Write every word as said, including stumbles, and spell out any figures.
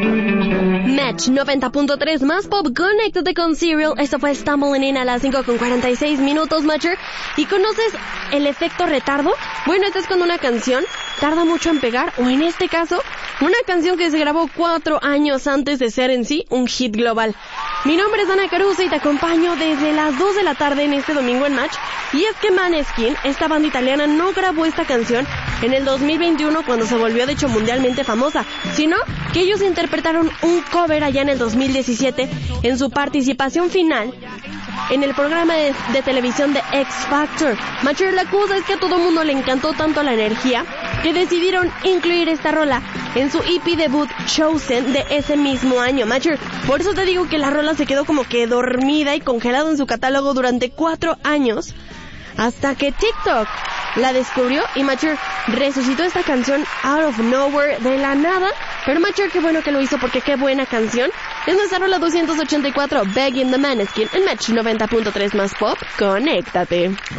Match noventa punto tres más pop, conéctate con Serial. Esto fue Stumbling In a las cinco con cuarenta y seis minutos, Matcher. ¿Y conoces el efecto retardo? Bueno, esta es cuando una canción tarda mucho en pegar, o en este caso, una canción que se grabó cuatro años antes de ser en sí un hit global. Mi nombre es Ana Caruso y te acompaño desde las dos de la tarde en este domingo en Match. Y es que Måneskin, esta banda italiana, no grabó esta canción en el dos mil veintiuno cuando se volvió de hecho mundialmente famosa, sino que ellos interpretaron un cover allá en el dos mil diecisiete en su participación final en el programa de, de televisión de X Factor. Matcher, la cosa es que a todo el mundo le encantó tanto la energía que decidieron incluir esta rola en su E P debut Chosen de ese mismo año, Matcher. Por eso te digo que la rola se quedó como que dormida y congelada en su catálogo durante cuatro años, hasta que TikTok la descubrió y Matcher resucitó esta canción out of nowhere, de la nada. Pero Matcher, qué bueno que lo hizo, porque qué buena canción. Es nuestra rola doscientos ochenta y cuatro, Begging the Måneskin, en Match noventa punto tres más pop. Conéctate.